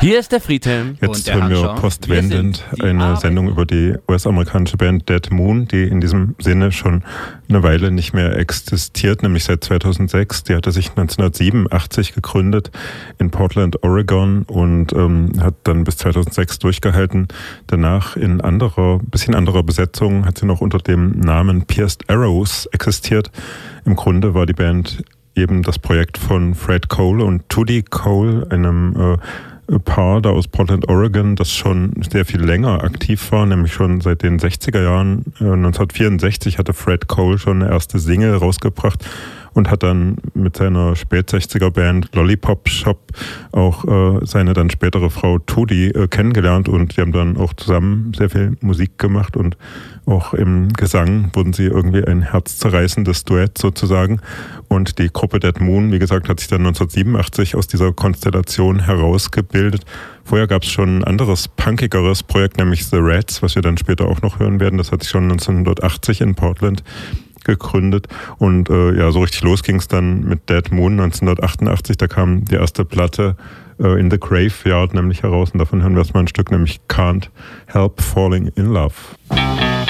Hier ist der Friedhelm. Jetzt hören wir postwendend eine Sendung über die US-amerikanische Band Dead Moon, die in diesem Sinne schon eine Weile nicht mehr existiert, nämlich seit 2006. Die hatte sich 1987 gegründet in Portland, Oregon und hat dann bis 2006 durchgehalten. Danach in bisschen anderer Besetzung hat sie noch unter dem Namen Pierced Arrows existiert. Im Grunde war die Band eben das Projekt von Fred Cole und Tudi Cole, einem Paar da aus Portland, Oregon, das schon sehr viel länger aktiv war, nämlich schon seit den 60er Jahren. 1964 hatte Fred Cole schon eine erste Single rausgebracht und hat dann mit seiner Spät-60er-Band Lollipop Shop auch seine dann spätere Frau Tudi kennengelernt und die haben dann auch zusammen sehr viel Musik gemacht und auch im Gesang wurden sie irgendwie ein herzzerreißendes Duett sozusagen. Und die Gruppe Dead Moon, wie gesagt, hat sich dann 1987 aus dieser Konstellation herausgebildet. Vorher gab es schon ein anderes, punkigeres Projekt, nämlich The Rats, was wir dann später auch noch hören werden. Das hat sich schon 1980 in Portland gegründet. Und so richtig los ging es dann mit Dead Moon 1988. Da kam die erste Platte In the Graveyard nämlich heraus. Und davon hören wir erstmal ein Stück, nämlich Can't Help Falling in Love.